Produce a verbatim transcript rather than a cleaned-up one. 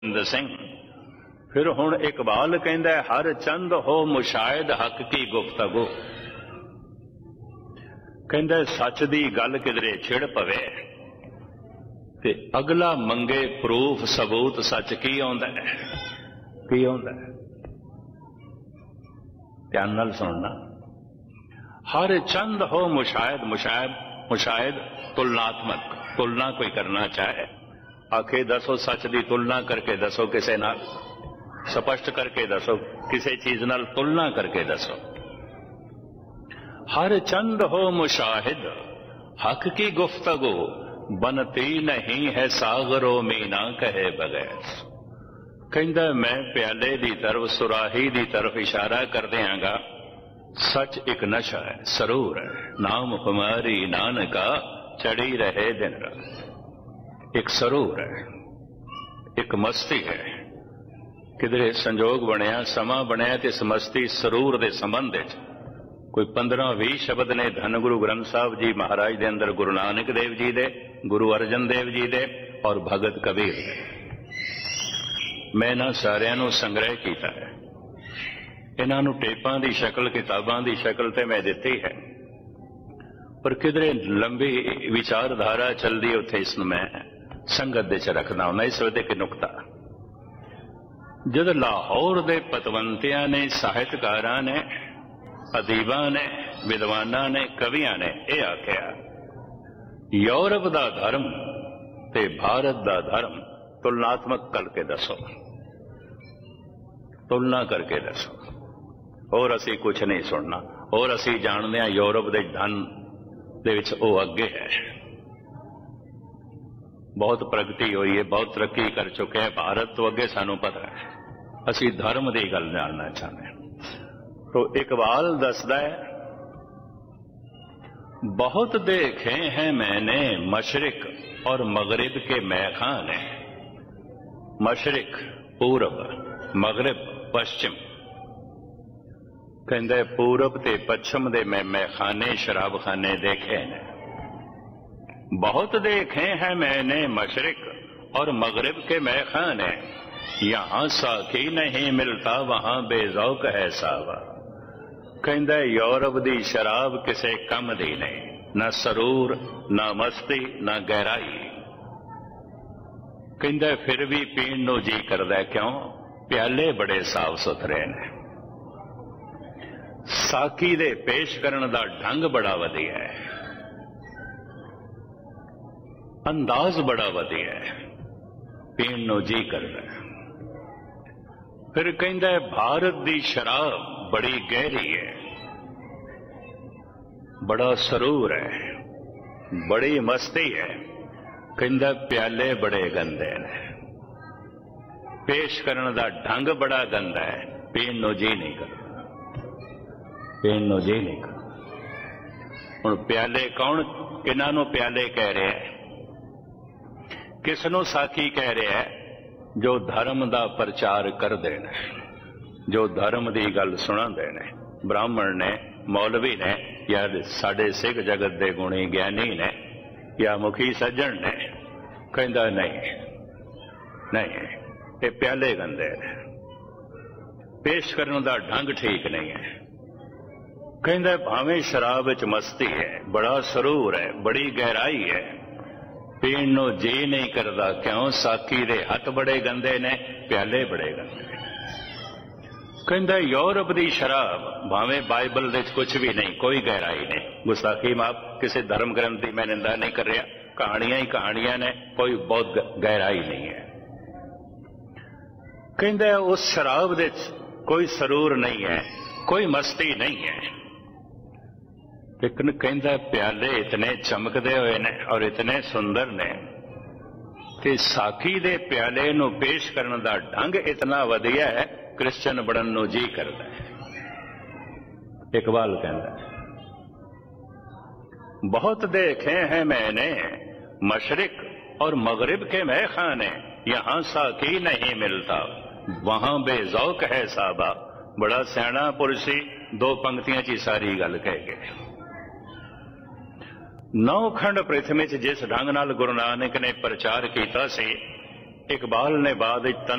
गोबिंद सिंह। फिर हुण इकबाल कहंदा हर चंद हो मुशाहिद हक की गुफ्तगू। कहंदा सच दी गल किधरे छिड़ पवे ते अगला मंगे प्रूफ सबूत सच की आउंदा है की आउंदा है। ध्यान नाल सुनना। हर चंद हो मुशाहिद मुशाहिद मुशाहिद तुलनात्मक तुलना कोई करना चाहे आखे दसो सच की तुलना करके दसो किसे नाल स्पष्ट करके दसो किसी चीज नाल तुलना करके दसो। हर चंद हो मुशाहिद हक की गुफ्तगू बनती नहीं है सागरों में ना कहे बगैर। कहंदा मैं प्याले दी तरफ सुराही दी तरफ इशारा कर देंगा। सच एक नशा है सरूर है नाम कुमारी नानका चढ़ी रहे दिन रात। एक सरूर है एक मस्ती है किधरे संजोग बनया समा बनया ते इस मस्ती सरूर दे संबंध विच कोई पंद्रह भी शब्द ने धन गुरु ग्रंथ साहब जी महाराज दे अंदर गुरु नानक देव जी दे गुरु अर्जन देव जी दे और भगत कबीर दे। मैं इन्हां सारियां नूं संग्रह कीता है। इन्हां नूं टेपां दी शक्ल किताबां दी शक्ल ते मैं दित्ती है पर किधरे लंबी विचारधारा चलदी उत्थे इस नूं मैं संगत दे च रखदा हुंदा। इस वे एक नुकता जद लाहौर दे पतवंतियां ने साहित्यकारां ने अदीबां ने विद्वानां ने कवियां ने यह आख्या यूरोप दा धर्म ते भारत दा धर्म तुलनात्मक करके दसो तुलना करके दसो। और असी कुछ नहीं सुनना और असी जानते हैं यूरोप दे धन दे विच ओ अगे है बहुत प्रगति हुई है बहुत तरक्की कर चुके हैं। भारत तो अगे सानू पता है असी धर्म की गल जानना चाहते हैं। तो इकबाल दसदा है बहुत देखे हैं मैंने मशरिक और मगरिब के मैखाने। मशरिक पूरब मगरिब पश्चिम कहंदे पूरब ते पश्चिम दे मैं मैखाने शराब खाने देखे ने। बहुत देखे हैं मैंने मशरिक और मगरिब के मैखाने यहां साकी नहीं मिलता वहां बेजौक है सावा। कहंदा यूरोप दी शराब किसे कम दी नहीं ना सरूर ना मस्ती ना गहराई। कहंदा फिर भी पीण नूं जी करदा क्यों प्याले बड़े साफ सुथरे ने। साकी दे पेश करन दा ढंग बड़ा वधिया है अंदाज बड़ा वधिया है पीण नूं जी करदा। फिर कहंदा भारत दी शराब बड़ी गहरी है बड़ा सरूर है बड़ी मस्ती है। कहंदा प्याले बड़े गंदे ने पेश करने का ढंग बड़ा गंदा है पीण नूं जी नहीं करदा पीण नूं जी नहीं करदा। हुण प्याले कौन इन्हां नूं प्याले कह रहे हैं किस नूं साकी कह रहे हैं जो धर्म का प्रचार करते हैं जो धर्म की गल सुनाते हैं ब्राह्मण ने मौलवी ने या साडे सिख जगत के गुणी ज्ञानी ने या मुखी सज्जन ने। कहंदा नहीं नहीं ये प्याले गंदे ने पेश करने का ढंग ठीक नहीं है। कहंदा भावें शराब विच मस्ती है बड़ा सरूर है बड़ी गहराई है पीण नूं जी नहीं करदा क्यों साकी दे हथ बड़े गंदे ने प्याले बड़े गंदे। कहंदा यूरोप दी शराब भावें बाइबल दे कुछ भी नहीं कोई गहराई नहीं। गुस्ताखी माफ किसी धर्म ग्रंथ की मैं निंदा नहीं कर रहा कहानियां ही कहानियां ने कोई बहुत गहराई नहीं है। कहंदा उस शराब दे कोई सरूर नहीं है कोई मस्ती नहीं है। लेकिन कहंदा प्याले इतने चमकदे हुए ने और इतने सुंदर ने कि साकी दे प्याले नूं पेश करने का ढंग इतना वधिया है क्रिश्चियन बनन नूं जी करदा है। इकबाल कहंदा बहुत देखे हैं मैंने मशरिक और मगरिब के मैखाने यहां साकी नहीं मिलता वहां बेजौक है साबा। बड़ा सियाणा पुरुषी दो पंक्तियां च सारी गल कह गए। नौ खंड पृथ्वी च जिस ढंग नाल गुरु नानक ने प्रचार किया सी इकबाल ने बाद